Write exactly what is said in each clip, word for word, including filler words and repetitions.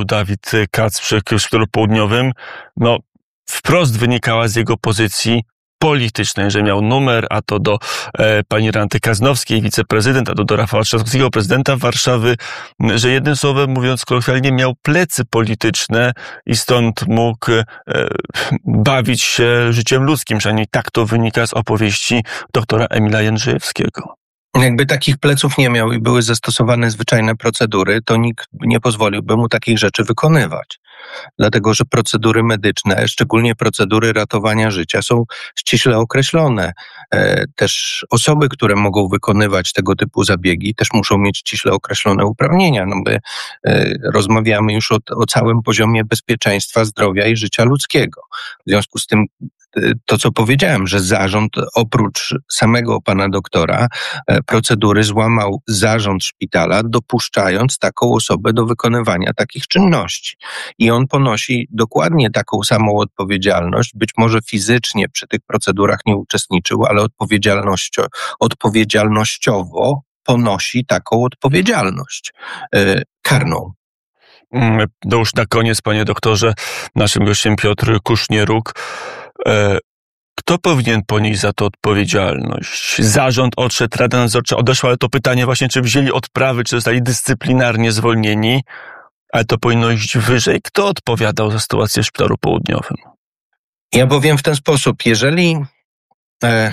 mówił Dawid Kac przy Szpitalu Południowym, no wprost wynikała z jego pozycji politycznej, że miał numer, a to do e, pani Renty Kaznowskiej, wiceprezydent, a to do Rafała Trzaskowskiego, prezydenta Warszawy, że jednym słowem mówiąc kolokwialnie miał plecy polityczne i stąd mógł e, bawić się życiem ludzkim, przynajmniej tak to wynika z opowieści doktora Emila Jędrzejewskiego. Jakby takich pleców nie miał i były zastosowane zwyczajne procedury, to nikt nie pozwoliłby mu takich rzeczy wykonywać. Dlatego, że procedury medyczne, szczególnie procedury ratowania życia, są ściśle określone. Też osoby, które mogą wykonywać tego typu zabiegi, też muszą mieć ściśle określone uprawnienia. No my rozmawiamy już o, o całym poziomie bezpieczeństwa, zdrowia i życia ludzkiego. W związku z tym to, co powiedziałem, że zarząd oprócz samego pana doktora procedury złamał zarząd szpitala, dopuszczając taką osobę do wykonywania takich czynności. I on ponosi dokładnie taką samą odpowiedzialność, być może fizycznie przy tych procedurach nie uczestniczył, ale odpowiedzialnościo, odpowiedzialnościowo ponosi taką odpowiedzialność yy, karną. No już na koniec, panie doktorze, naszym gościem Piotr Kusznieruk. Kto powinien ponieść za to odpowiedzialność? Zarząd odszedł, Rada Nadzorcza odeszła, ale to pytanie właśnie, czy wzięli odprawy, czy zostali dyscyplinarnie zwolnieni, ale to powinno iść wyżej. Kto odpowiadał za sytuację w Szpitalu Południowym? Ja powiem w ten sposób, jeżeli e,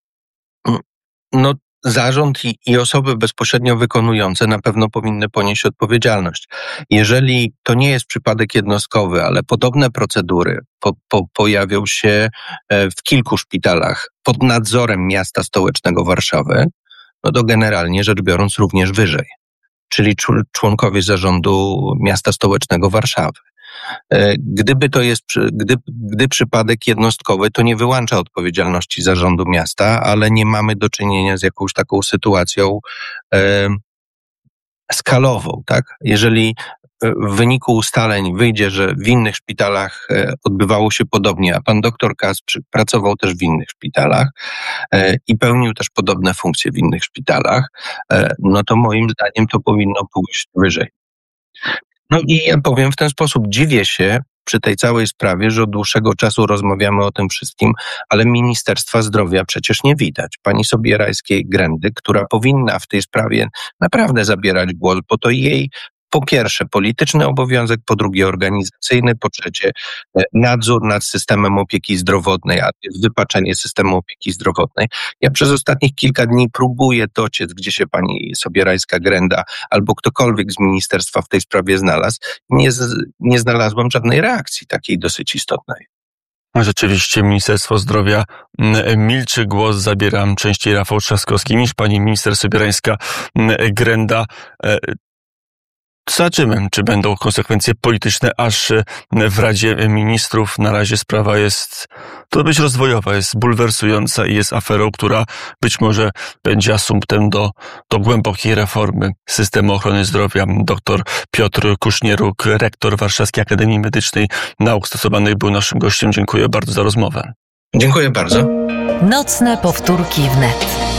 no zarząd i, i osoby bezpośrednio wykonujące na pewno powinny ponieść odpowiedzialność. Jeżeli to nie jest przypadek jednostkowy, ale podobne procedury po, po, pojawią się w kilku szpitalach pod nadzorem miasta stołecznego Warszawy, no to generalnie rzecz biorąc również wyżej, czyli członkowie zarządu miasta stołecznego Warszawy. Gdyby to jest, gdy, gdy przypadek jednostkowy, to nie wyłącza odpowiedzialności zarządu miasta, ale nie mamy do czynienia z jakąś taką sytuacją e, skalową, tak? Jeżeli w wyniku ustaleń wyjdzie, że w innych szpitalach odbywało się podobnie, a pan doktor Kac pracował też w innych szpitalach e, i pełnił też podobne funkcje w innych szpitalach, e, no to moim zdaniem to powinno pójść wyżej. No i ja powiem w ten sposób, dziwię się przy tej całej sprawie, że od dłuższego czasu rozmawiamy o tym wszystkim, ale Ministerstwa Zdrowia przecież nie widać. Pani Sobierajskiej-Grendy, która powinna w tej sprawie naprawdę zabierać głos, bo to jej po pierwsze polityczny obowiązek, po drugie organizacyjny, po trzecie nadzór nad systemem opieki zdrowotnej, a jest wypaczenie systemu opieki zdrowotnej. Ja przez ostatnich kilka dni próbuję dociec, gdzie się pani Sobierajska-Grenda albo ktokolwiek z ministerstwa w tej sprawie znalazł. Nie, nie znalazłam żadnej reakcji takiej dosyć istotnej. Rzeczywiście Ministerstwo Zdrowia milczy, głos zabiera częściej Rafał Trzaskowski niż pani minister Sobierajska-Grenda. Zobaczymy, czy będą konsekwencje polityczne, aż w Radzie Ministrów. Na razie sprawa jest, to być rozwojowa, jest bulwersująca i jest aferą, która być może będzie asumptem do, do głębokiej reformy systemu ochrony zdrowia. Doktor Piotr Kusznieruk, rektor Warszawskiej Akademii Medycznej Nauk Stosowanych, był naszym gościem. Dziękuję bardzo za rozmowę. Dziękuję bardzo. Nocne powtórki wnet.